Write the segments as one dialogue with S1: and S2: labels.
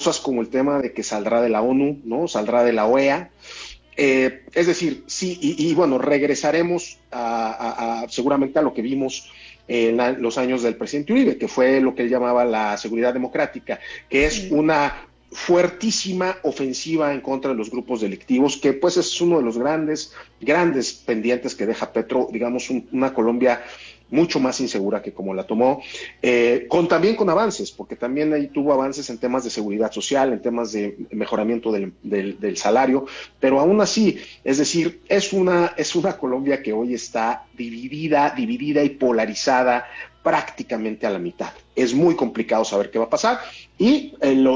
S1: cosas como el tema de que saldrá de la ONU, ¿no? Saldrá de la OEA. Es decir, sí, bueno, regresaremos seguramente a lo que vimos en los años del presidente Uribe, que fue lo que él llamaba la seguridad democrática, que es una fuertísima ofensiva en contra de los grupos delictivos, que pues es uno de los grandes pendientes que deja Petro, digamos, una Colombia mucho más insegura que como la tomó, también con avances, porque también ahí tuvo avances en temas de seguridad social, en temas de mejoramiento del salario, pero aún así, es decir, es una Colombia que hoy está dividida y polarizada prácticamente a la mitad. Es muy complicado saber qué va a pasar y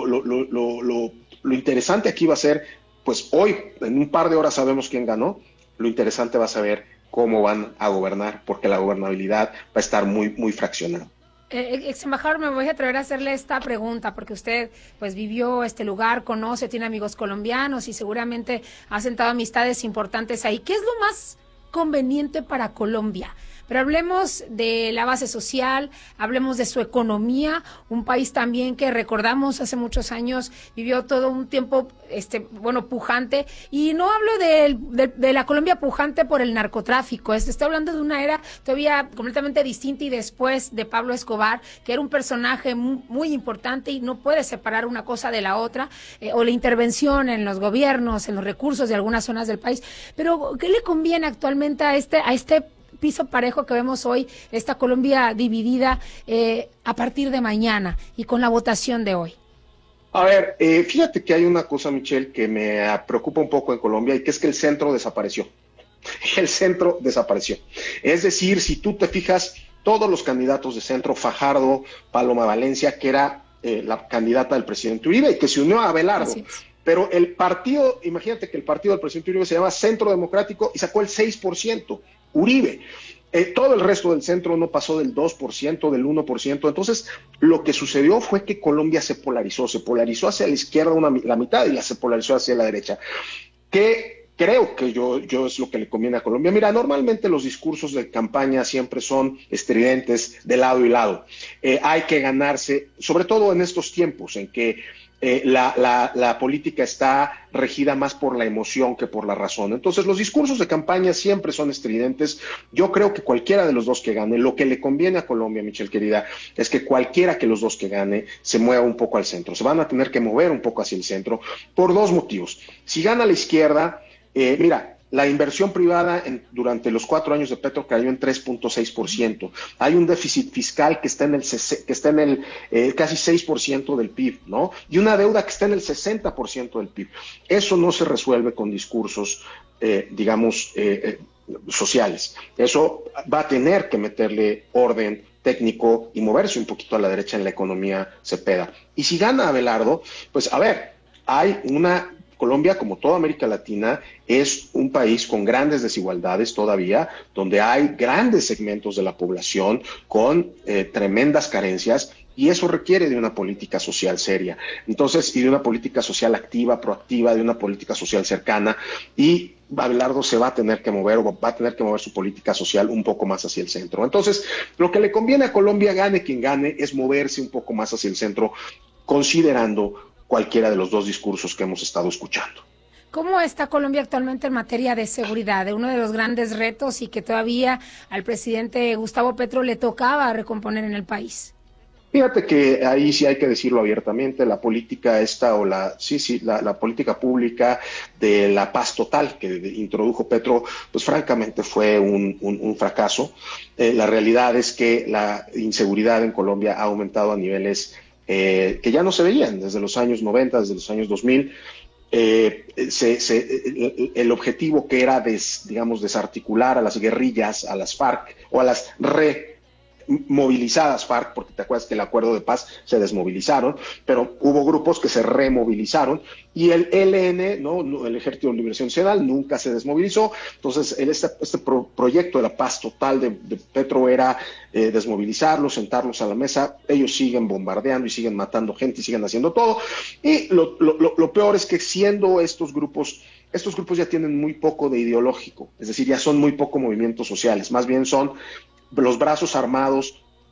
S1: lo interesante aquí va a ser, pues hoy, en un par de horas sabemos quién ganó, lo interesante va a saber cómo van a gobernar, porque la gobernabilidad va a estar muy fraccionada.
S2: Ex embajador, me voy a atrever a hacerle esta pregunta, porque usted pues vivió este lugar, conoce, tiene amigos colombianos y seguramente ha sentado amistades importantes ahí. ¿Qué es lo más conveniente para Colombia? Pero hablemos de la base social, hablemos de su economía, un país también que recordamos hace muchos años vivió todo un tiempo pujante, y no hablo de la Colombia pujante por el narcotráfico, estoy hablando de una era todavía completamente distinta y después de Pablo Escobar, que era un personaje muy importante y no puede separar una cosa de la otra, o la intervención en los gobiernos, en los recursos de algunas zonas del país. Pero ¿qué le conviene actualmente a este piso parejo que vemos hoy, esta Colombia dividida a partir de mañana y con la votación de hoy?
S1: A ver, fíjate que hay una cosa, Michelle, que me preocupa un poco en Colombia, y que es que el centro desapareció. El centro desapareció. Es decir, si tú te fijas, todos los candidatos de centro, Fajardo, Paloma Valencia, que era la candidata del presidente Uribe y que se unió a Abelardo. Pero el partido, imagínate que el partido del presidente Uribe se llama Centro Democrático y sacó el 6%, Uribe. Todo el resto del centro no pasó del 2%, del 1%. Entonces, lo que sucedió fue que Colombia se polarizó hacia la izquierda la mitad y se polarizó hacia la derecha. Que creo que yo es lo que le conviene a Colombia. Mira, normalmente los discursos de campaña siempre son estridentes de lado y lado. Hay que ganarse, sobre todo en estos tiempos en que la política está regida más por la emoción que por la razón. Entonces, los discursos de campaña siempre son estridentes. Yo creo que cualquiera de los dos que gane, lo que le conviene a Colombia, Michelle querida, es que cualquiera que los dos que gane se mueva un poco al centro. Se van a tener que mover un poco hacia el centro por dos motivos. Si gana la izquierda, mira, la inversión privada durante los 4 años de Petro cayó en 3.6%. Hay un déficit fiscal que está en el casi 6% del PIB, ¿no? Y una deuda que está en el 60% del PIB. Eso no se resuelve con discursos, sociales. Eso va a tener que meterle orden técnico y moverse un poquito a la derecha en la economía Cepeda. Y si gana Abelardo, pues a ver, hay Colombia, como toda América Latina, es un país con grandes desigualdades todavía, donde hay grandes segmentos de la población con tremendas carencias, y eso requiere de una política social seria. Entonces, y de una política social activa, proactiva, de una política social cercana, y Abelardo se va a tener que mover, o va a tener que mover su política social un poco más hacia el centro. Entonces, lo que le conviene a Colombia, gane quien gane, es moverse un poco más hacia el centro, considerando cualquiera de los dos discursos que hemos estado escuchando.
S2: ¿Cómo está Colombia actualmente en materia de seguridad? Uno de los grandes retos y que todavía al presidente Gustavo Petro le tocaba recomponer en el país.
S1: Fíjate que ahí sí hay que decirlo abiertamente, la política la política pública de la paz total que introdujo Petro, pues francamente fue un fracaso. La realidad es que la inseguridad en Colombia ha aumentado a niveles que ya no se veían desde los años 90, desde los años 2000. El objetivo que era desarticular a las guerrillas, a las FARC o a las movilizadas FARC, porque te acuerdas que el acuerdo de paz se desmovilizaron, pero hubo grupos que se removilizaron, y el ELN, ¿no? El Ejército de Liberación Nacional, nunca se desmovilizó. Entonces, este proyecto de la paz total de Petro era desmovilizarlos, sentarlos a la mesa. Ellos siguen bombardeando y siguen matando gente y siguen haciendo todo. Y lo peor es que siendo estos grupos ya tienen muy poco de ideológico, es decir, ya son muy poco movimientos sociales, más bien son los brazos armados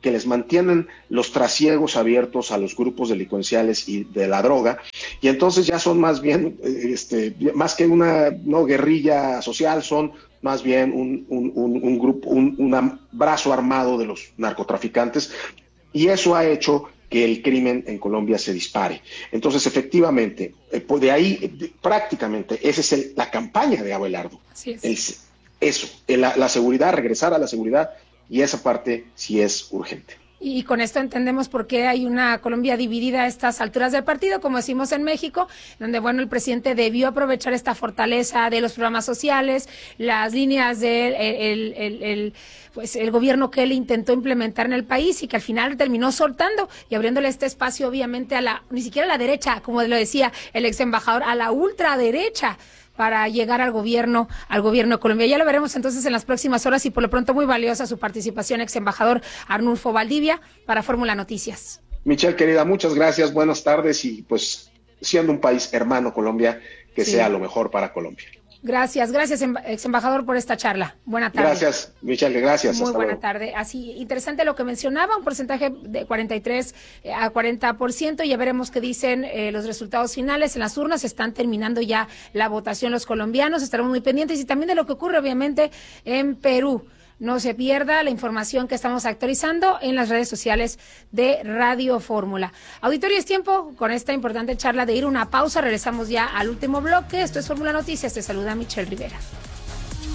S1: que les mantienen los trasiegos abiertos a los grupos delincuenciales y de la droga, y entonces ya son más bien, más que una guerrilla social, son más bien un grupo, un brazo armado de los narcotraficantes, y eso ha hecho que el crimen en Colombia se dispare. Entonces, efectivamente, de ahí prácticamente esa es la campaña de Abelardo.
S2: Así es.
S1: La seguridad, regresar a la seguridad, y esa parte sí es urgente.
S2: Y con esto entendemos por qué hay una Colombia dividida a estas alturas del partido, como decimos en México, donde, bueno, el presidente debió aprovechar esta fortaleza de los programas sociales, las líneas del pues el gobierno que él intentó implementar en el país y que al final terminó soltando y abriéndole este espacio, obviamente, ni siquiera a la derecha, como lo decía el ex embajador, a la ultraderecha, para llegar al gobierno de Colombia. Ya lo veremos entonces en las próximas horas, y por lo pronto muy valiosa su participación, ex embajador Arnulfo Valdivia, para Fórmula Noticias.
S1: Michelle, querida, muchas gracias, buenas tardes, y pues siendo un país hermano Colombia, que sea lo mejor para Colombia.
S2: Gracias, ex embajador, por esta charla. Buena tarde.
S1: Gracias, Michelle, gracias.
S2: Muy buena tarde. Así, interesante lo que mencionaba, un porcentaje de 43 a 40%. Ya veremos qué dicen los resultados finales. En las urnas están terminando ya la votación los colombianos. Estaremos muy pendientes, y también de lo que ocurre, obviamente, en Perú. No se pierda la información que estamos actualizando en las redes sociales de Radio Fórmula. Auditorio, es tiempo con esta importante charla de ir a una pausa. Regresamos ya al último bloque. Esto es Fórmula Noticias. Te saluda Michelle Rivera.